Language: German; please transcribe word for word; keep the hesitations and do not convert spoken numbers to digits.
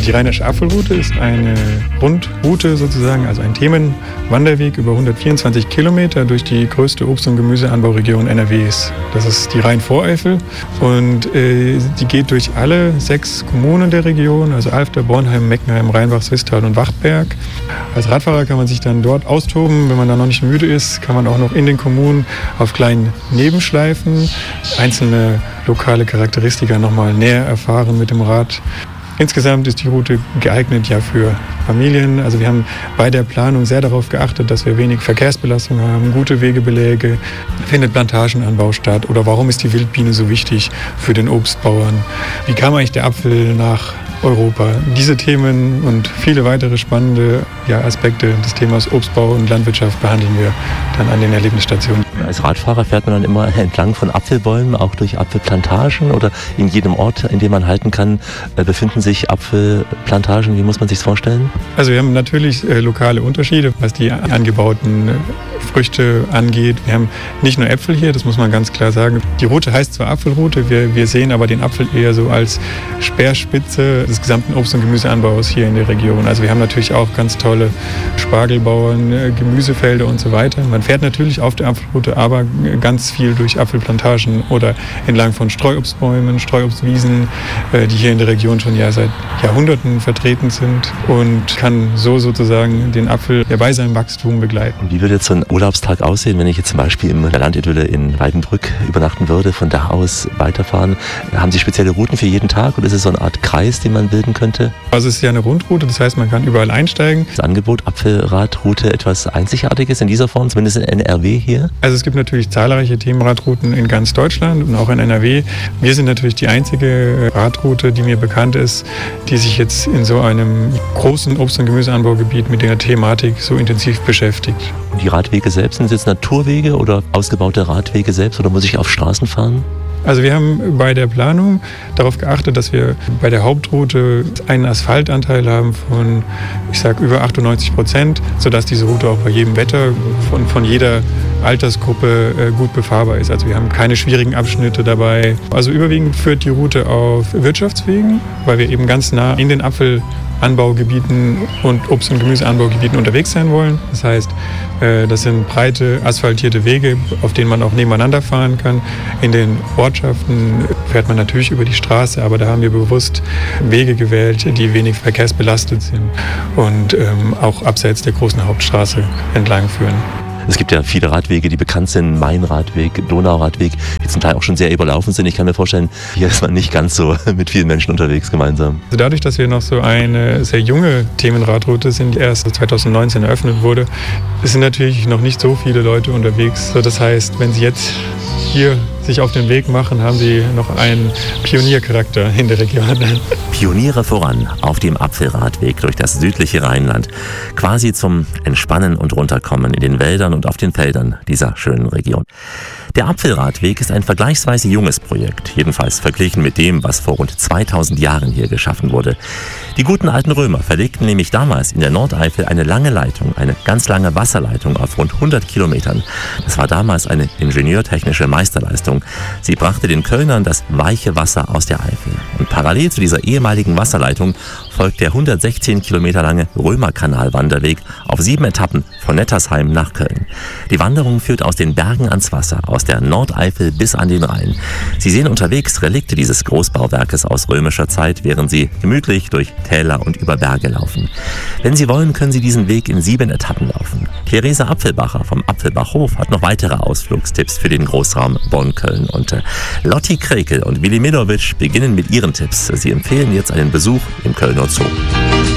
Die Rheinische Apfelroute ist eine Rundroute sozusagen, also ein Themenwanderweg über hundertvierundzwanzig Kilometer durch die größte Obst- und Gemüseanbauregion N R Ws. Das ist die Rhein-Voreifel und äh, die geht durch alle sechs Kommunen der Region, also Alfter, Bornheim, Meckenheim, Rheinbach, Swisttal und Wachtberg. Als Radfahrer kann man sich dann dort austoben. Wenn man da noch nicht müde ist, kann man auch noch in den Kommunen auf kleinen Nebenschleifen einzelne lokale Charakteristika nochmal näher erfahren mit dem Rad. Insgesamt ist die Route geeignet ja für Familien. Also wir haben bei der Planung sehr darauf geachtet, dass wir wenig Verkehrsbelastung haben, gute Wegebeläge, findet Plantagenanbau statt oder warum ist die Wildbiene so wichtig für den Obstbauern? Wie kam eigentlich der Apfel nach Europa? Diese Themen und viele weitere spannende ja, Aspekte des Themas Obstbau und Landwirtschaft behandeln wir dann an den Erlebnisstationen. Als Radfahrer fährt man dann immer entlang von Apfelbäumen, auch durch Apfelplantagen oder in jedem Ort, in dem man halten kann, befinden sich Apfelplantagen. Wie muss man sich das vorstellen? Also wir haben natürlich äh, lokale Unterschiede, was die angebauten äh, Früchte angeht. Wir haben nicht nur Äpfel hier, das muss man ganz klar sagen. Die Route heißt zwar Apfelroute, wir, wir sehen aber den Apfel eher so als Speerspitze des gesamten Obst- und Gemüseanbaus hier in der Region. Also wir haben natürlich auch ganz tolle Spargelbauern, äh, Gemüsefelder und so weiter. Man fährt natürlich auf der Apfelroute, aber ganz viel durch Apfelplantagen oder entlang von Streuobstbäumen, Streuobstwiesen, äh, die hier in der Region schon ja seit Jahrhunderten vertreten sind und kann so sozusagen den Apfel ja, bei seinem Wachstum begleiten. Und wie würde jetzt so ein Urlaubstag aussehen, wenn ich jetzt zum Beispiel in der Landidylle in Weidenbrück übernachten würde, von da aus weiterfahren? Haben Sie spezielle Routen für jeden Tag oder ist es so eine Art Kreis, den man bilden könnte? Also es ist ja eine Rundroute, das heißt, man kann überall einsteigen. Das Angebot Apfelradroute etwas Einzigartiges in dieser Form, zumindest in N R W hier? Also es gibt natürlich zahlreiche Themenradrouten in ganz Deutschland und auch in N R W. Wir sind natürlich die einzige Radroute, die mir bekannt ist, die sich jetzt in so einem großen Obst- und Gemüseanbaugebiet mit der Thematik so intensiv beschäftigt. Und die Radwege selbst, sind es jetzt Naturwege oder ausgebaute Radwege selbst oder muss ich auf Straßen fahren? Also wir haben bei der Planung darauf geachtet, dass wir bei der Hauptroute einen Asphaltanteil haben von, ich sag, über achtundneunzig Prozent, sodass diese Route auch bei jedem Wetter von, von jeder Altersgruppe äh, gut befahrbar ist. Also wir haben keine schwierigen Abschnitte dabei. Also überwiegend führt die Route auf Wirtschaftswegen, weil wir eben ganz nah in den Apfelanbaugebieten und Obst- und Gemüseanbaugebieten unterwegs sein wollen. Das heißt, äh, das sind breite, asphaltierte Wege, auf denen man auch nebeneinander fahren kann. In den Ortschaften fährt man natürlich über die Straße, aber da haben wir bewusst Wege gewählt, die wenig verkehrsbelastet sind und ähm, auch abseits der großen Hauptstraße entlang führen. Es gibt ja viele Radwege, die bekannt sind, Main-Radweg, Donauradweg, die zum Teil auch schon sehr überlaufen sind. Ich kann mir vorstellen, hier ist man nicht ganz so mit vielen Menschen unterwegs gemeinsam. Also dadurch, dass wir noch so eine sehr junge Themenradroute sind, die erst zweitausendneunzehn eröffnet wurde, sind natürlich noch nicht so viele Leute unterwegs. Das heißt, wenn Sie jetzt hier sich auf den Weg machen, haben Sie noch einen Pioniercharakter in der Region. Pioniere voran auf dem Apfelradweg durch das südliche Rheinland. Quasi zum Entspannen und Runterkommen in den Wäldern und auf den Feldern dieser schönen Region. Der Apfelradweg ist ein vergleichsweise junges Projekt, jedenfalls verglichen mit dem, was vor rund zweitausend Jahren hier geschaffen wurde. Die guten alten Römer verlegten nämlich damals in der Nordeifel eine lange Leitung, eine ganz lange Wasserleitung auf rund hundert Kilometern. Das war damals eine ingenieurtechnische Meisterleistung. Sie brachte den Kölnern das weiche Wasser aus der Eifel. Und parallel zu dieser ehemaligen Wasserleitung folgt der hundertsechzehn Kilometer lange Römerkanal-Wanderweg auf sieben Etappen von Nettersheim nach Köln. Die Wanderung führt aus den Bergen ans Wasser, aus der Nordeifel bis an den Rhein. Sie sehen unterwegs Relikte dieses Großbauwerkes aus römischer Zeit, während Sie gemütlich durch Täler und über Berge laufen. Wenn Sie wollen, können Sie diesen Weg in sieben Etappen laufen. Theresa Apfelbacher vom Apfelbachhof hat noch weitere Ausflugstipps für den Großraum Bonn, Köln. Und äh, Lotti Krekel und Willi Milovic beginnen mit ihren Tipps. Sie empfehlen jetzt einen Besuch im Kölner Zoo.